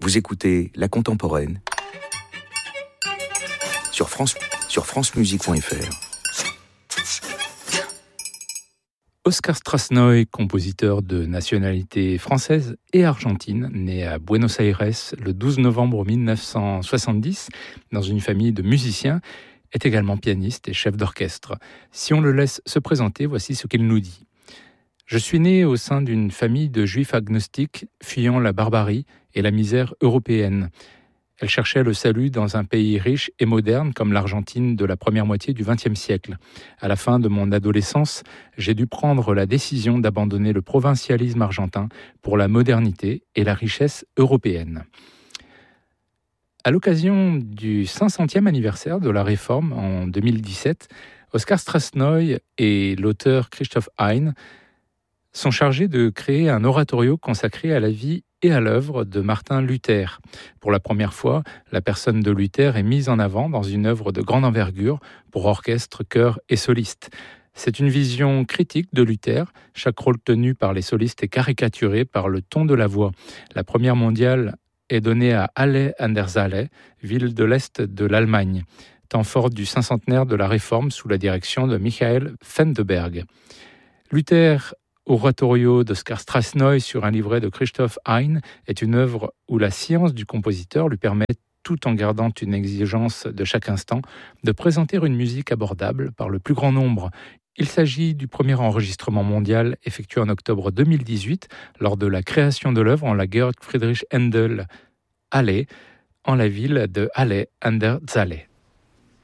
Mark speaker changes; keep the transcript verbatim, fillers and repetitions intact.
Speaker 1: Vous écoutez La Contemporaine sur France, sur francemusique point f r.
Speaker 2: Oskar Strasnoy, compositeur de nationalité française et argentine, né à Buenos Aires le douze novembre mille neuf cent soixante-dix dans une famille de musiciens, est également pianiste et chef d'orchestre. Si on le laisse se présenter, voici ce qu'il nous dit. Je suis né au sein d'une famille de juifs agnostiques fuyant la barbarie et la misère européenne. Elle cherchait le salut dans un pays riche et moderne comme l'Argentine de la première moitié du vingtième siècle. À la fin de mon adolescence, j'ai dû prendre la décision d'abandonner le provincialisme argentin pour la modernité et la richesse européenne. À l'occasion du cinq centième anniversaire de la Réforme en deux mille dix-sept, Oskar Strasnoy et l'auteur Christoph Hein sont chargés de créer un oratorio consacré à la vie et à l'œuvre de Martin Luther. Pour la première fois, la personne de Luther est mise en avant dans une œuvre de grande envergure pour orchestre, chœur et soliste. C'est une vision critique de Luther. Chaque rôle tenu par les solistes est caricaturé par le ton de la voix. La première mondiale est donnée à Halle an der Saale, ville de l'Est de l'Allemagne, temps fort du cinquantenaire de la Réforme sous la direction de Michael Fendeberg. Luther Oratorio d'Oskar Strasnoy sur un livret de Christoph Hein est une œuvre où la science du compositeur lui permet, tout en gardant une exigence de chaque instant, de présenter une musique abordable par le plus grand nombre. Il s'agit du premier enregistrement mondial effectué en octobre deux mille dix-huit lors de la création de l'œuvre en la Georg Friedrich Händel Halle, en la ville de Halle an der Saale.